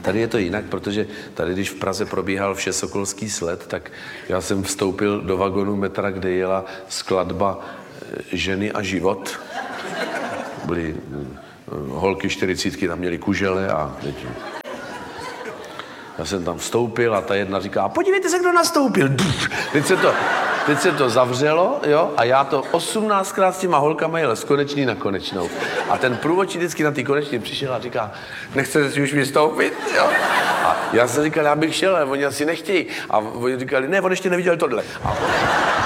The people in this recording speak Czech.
Tady je to jinak, protože tady, když v Praze probíhal Všesokolský sled, tak já jsem vstoupil do vagonu metra, kde jela skladba Ženy a život. Byly holky 40, tam měly kužele a já jsem tam vstoupil a ta jedna říká, podívejte se, kdo nastoupil. Teď se to zavřelo, jo, a já to 18krát s těma holkama jel z konečný na konečnou. A ten průvodčí vždycky na ty konečný přišel a říká, nechcete si už vystoupit, jo? A já jsem říkal, já bych šel, ale oni asi nechtějí. A oni říkali, ne, on ještě neviděl tohle.